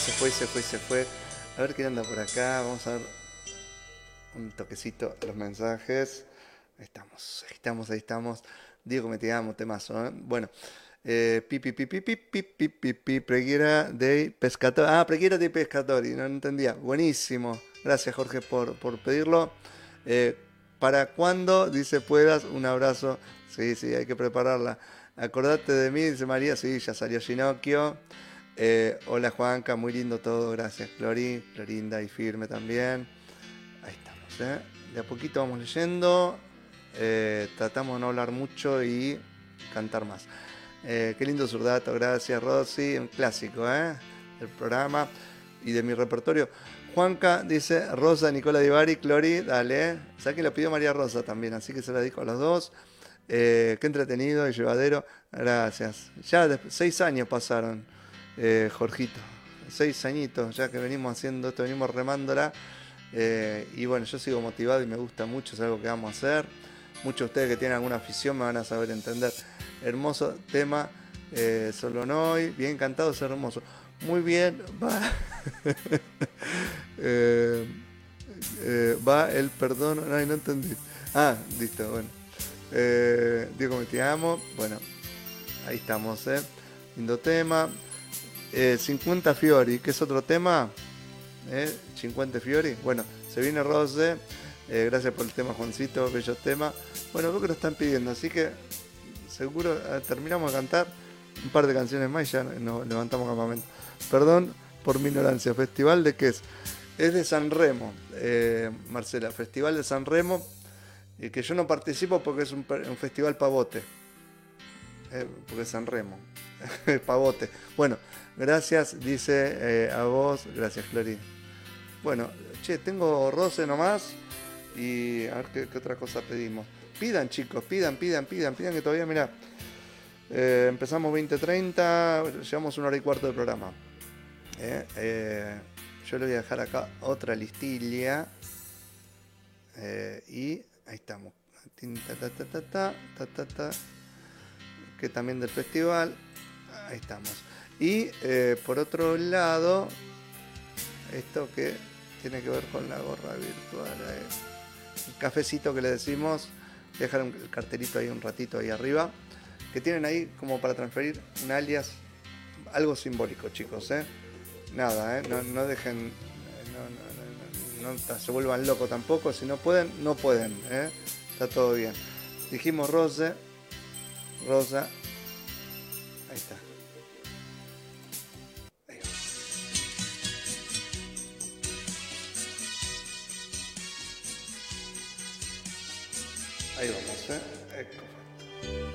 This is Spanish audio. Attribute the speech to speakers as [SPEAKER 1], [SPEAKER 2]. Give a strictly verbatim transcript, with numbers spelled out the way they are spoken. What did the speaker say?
[SPEAKER 1] se fue, se fue, se fue. A ver quién anda por acá. Vamos a ver un toquecito a los mensajes. Ahí estamos, ahí estamos, ahí estamos. Diego, me te amo, temazo, ¿eh? Bueno, eh, pi, pi, pi, pi, pi, pi, pi, pi, pi, preghiera dei pescatori. Ah, preghiera dei pescatori, no entendía. Buenísimo. Gracias, Jorge, por, por pedirlo. Eh, ¿Para cuándo? Dice, puedas. Un abrazo. Sí, sí, hay que prepararla. Acordate de mí, dice María. Sí, ya salió Ginocchio. Eh, hola, Juanca, muy lindo todo. Gracias, Clori. Clorinda y firme también. Ahí estamos, ¿eh? De a poquito vamos leyendo. Eh, tratamos de no hablar mucho y cantar más. Eh, qué lindo Surdato, gracias Rosy, un clásico, ¿eh? Del programa y de mi repertorio. Juanca dice Rosa, Nicola Di Bari, Clori, dale. ¿Sabes que lo pidió María Rosa también? Así que se la dijo a los dos. Eh, qué entretenido y llevadero, gracias. Ya de, seis años pasaron, eh, Jorgito. Seis añitos ya que venimos haciendo esto, venimos remándola. Eh, y bueno, yo sigo motivado y me gusta mucho, es algo que vamos a hacer. Muchos de ustedes que tienen alguna afición me van a saber entender. Hermoso tema, eh, Solonoy, bien cantado, es hermoso. Muy bien, va. eh, eh, va el perdón, ay, no entendí. Ah, listo, bueno. Eh, Diego, me te amo. Bueno, ahí estamos, ¿eh? Lindo tema. Eh, cincuenta Fiori, ¿qué es otro tema? ¿Eh? cincuenta Fiori. Bueno, se viene Rose. Eh, gracias por el tema, Juancito. Bello tema. Bueno, creo que lo están pidiendo, así que seguro eh, terminamos de cantar un par de canciones más y ya nos levantamos campamento. Perdón por mi ignorancia. ¿Festival de qué es? Es de San Remo, eh, Marcela. Festival de San Remo. Y que yo no participo porque es un, un festival pavote. Eh, porque es San Remo. Pavote. Bueno, gracias, dice eh, a vos. Gracias, Clori. Bueno, che, tengo roce nomás. Y a ver qué, qué otra cosa pedimos. Pidan, chicos, pidan, pidan, pidan, pidan, que todavía, mirá. Eh, empezamos veinte treinta, llevamos una hora y cuarto de programa. Eh, eh, yo le voy a dejar acá otra listilla. Eh, y ahí estamos. Ta, ta, ta, ta, ta, ta, ta, ta, que también del festival. Ahí estamos. Y eh, por otro lado, esto que tiene que ver con la gorra virtual. Eh. El cafecito que le decimos. Voy a dejar un, el cartelito ahí un ratito ahí arriba. Que tienen ahí como para transferir un alias. Algo simbólico, chicos. ¿eh? Nada, ¿eh? No, no dejen. No, no, no, no, no se vuelvan locos tampoco. Si no pueden, no pueden. ¿eh? Está todo bien. Dijimos Rose. Rosa. Ahí está. Ahí va. Ahí vamos, ¿eh? Ecco.